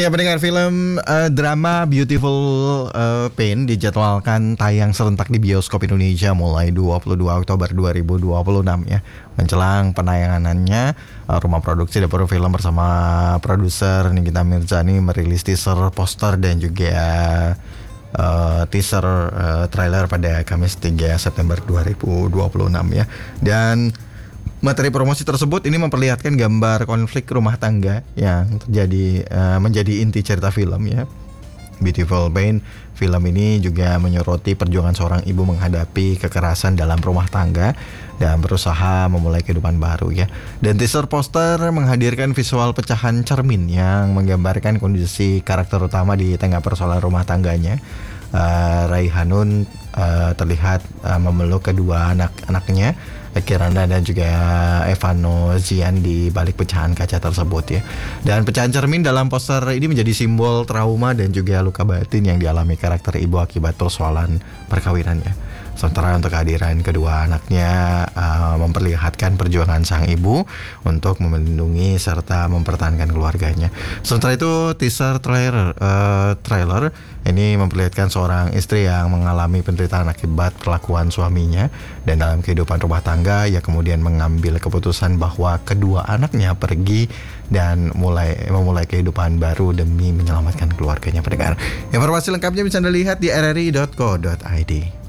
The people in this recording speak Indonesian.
Ya, pendengar, film drama Beautiful Pain dijadwalkan tayang serentak di bioskop Indonesia mulai 22 Oktober 2026 ya. Menjelang penayangannya, rumah produksi Dapur Film bersama produser Nikita Mirzani merilis teaser, poster dan juga teaser trailer pada Kamis 3 September 2026 ya. Dan materi promosi tersebut ini memperlihatkan gambar konflik rumah tangga yang terjadi menjadi inti cerita film ya. Beautiful Pain, film ini juga menyoroti perjuangan seorang ibu menghadapi kekerasan dalam rumah tangga dan berusaha memulai kehidupan baru ya. Dan teaser poster menghadirkan visual pecahan cermin yang menggambarkan kondisi karakter utama di tengah persoalan rumah tangganya. Raihanun terlihat memeluk kedua anak-anaknya, Kirana dan juga Evano Zian, di balik pecahan kaca tersebut ya. Dan pecahan cermin dalam poster ini menjadi simbol trauma dan juga luka batin yang dialami karakter ibu akibat persoalan perkawinannya. Sementara untuk kehadiran kedua anaknya memperlihatkan perjuangan sang ibu untuk melindungi serta mempertahankan keluarganya. Sementara itu teaser trailer ini memperlihatkan seorang istri yang mengalami penderitaan akibat perlakuan suaminya, dan dalam kehidupan rumah tangga ia kemudian mengambil keputusan bahwa kedua anaknya pergi dan memulai kehidupan baru demi menyelamatkan keluarganya. Pendengar, informasi lengkapnya bisa Anda lihat di rri.co.id.